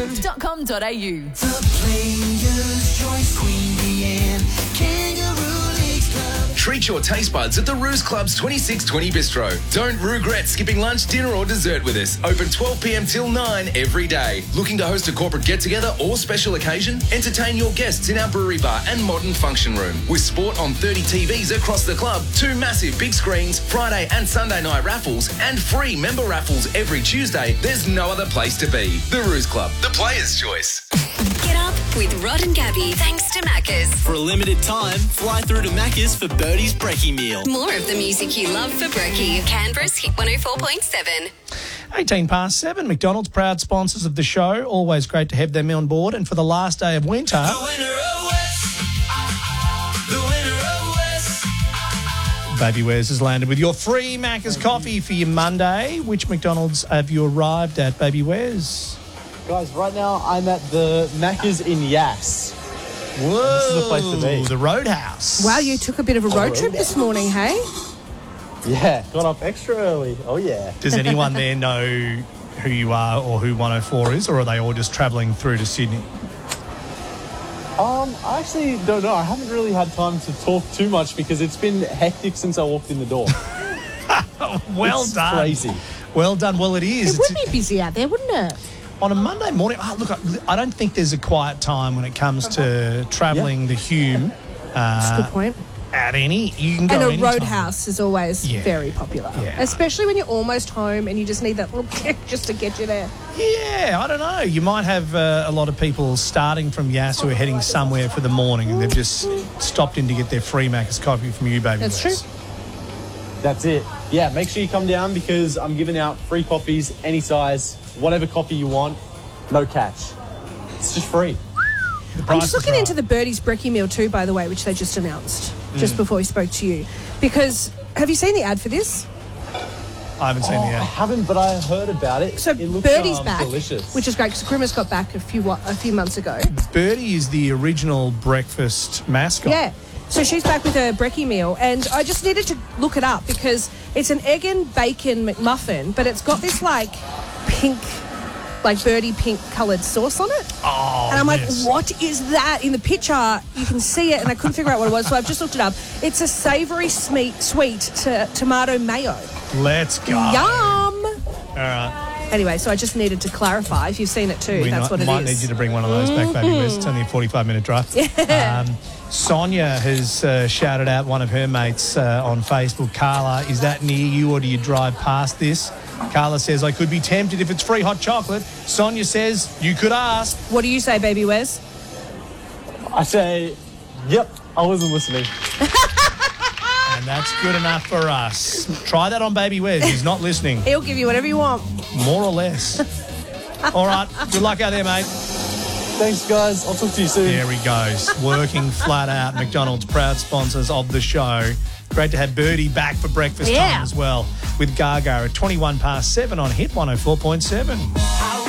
Kangaroo.com.au. The Players' Choice, Queen Leanne, Kangaroo Leagues Club. Treat your taste buds at the Ruse Club's 2620 Bistro. Don't regret skipping lunch, dinner or dessert with us. Open 12 p.m. till 9 every day. Looking to host a corporate get-together or special occasion? Entertain your guests in our brewery bar and modern function room. With sport on 30 TVs across the club, 2 massive big screens, Friday and Sunday night raffles, and free member raffles every Tuesday, there's no other place to be. The Ruse Club, the Players' Choice. Get up with Rod and Gabby thanks to Macca's. For a limited time, fly through to Macca's for Birdie's Brekkie meal. More of the music you love for Brekkie. Canberra's Hit 104.7. 18 past 7. McDonald's, proud sponsors of the show. Always great to have them on board. And for the last day of winter, Baby Wes has landed with your free Macca's coffee for your Monday. Which McDonald's have you arrived at, Baby Wes? Guys, right now I'm at the Macca's in Yass. Whoa, this is the place to be. The Roadhouse. Wow, you took a bit of a road trip this morning, hey? Yeah, got up extra early. Oh, yeah. Does anyone there know who you are or who 104 is, or are they all just travelling through to Sydney? I actually don't know. I haven't really had time to talk too much because it's been hectic since I walked in the door. Well done. Crazy. Well done. Well, it is. It would be busy out there, wouldn't it? On a Monday morning, look, I don't think there's a quiet time when it comes to travelling the Hume. That's a good point. At any, you can go And a anytime. roadhouse is always very popular. Yeah. Especially when you're almost home and you just need that little kick just to get you there. Yeah, I don't know. You might have a lot of people starting from Yass who are heading somewhere for the morning and they've just stopped in to get their free Macca's coffee from you, Baby. That's Wes. true. That's it. Yeah, make sure you come down because I'm giving out free coffees, any size, whatever coffee you want, no catch. It's just free. I'm just looking into the Birdie's Brekkie meal too, by the way, which they just announced just before we spoke to you. Because, have you seen the ad for this? I haven't seen the I ad. haven't, but I heard about it. So it looks Birdie's back, delicious. which is great because Grima's got back a few months ago. Birdie is the original breakfast mascot. Yeah. So she's back with her brekkie meal, and I just needed to look it up because it's an egg and bacon McMuffin, but it's got this pink, birdie pink coloured sauce on it. Oh, and I'm yes. like, what is that? In the picture, you can see it, and I couldn't figure out what it was, so I've just looked it up. It's a savoury sweet tomato mayo. Let's go. Yum! All right. Anyway, so I just needed to clarify. If you've seen it too, that's what it is. Might need you to bring one of those back, Baby Wes. It's only a 45-minute drive. Yeah. Sonia has shouted out one of her mates on Facebook. Carla, is that near you or do you drive past this? Carla says, I could be tempted if it's free hot chocolate. Sonia says, you could ask. What do you say, Baby Wes? I say, yep, I wasn't listening. And that's good enough for us. Try that on Baby Wes. He's not listening. He'll give you whatever you want. More or less. All right. Good luck out there, mate. Thanks, guys. I'll talk to you soon. There he goes. Working flat out. McDonald's, proud sponsors of the show. Great to have Birdie back for breakfast time as well with Gaga at 21 past 7 on Hit 104.7.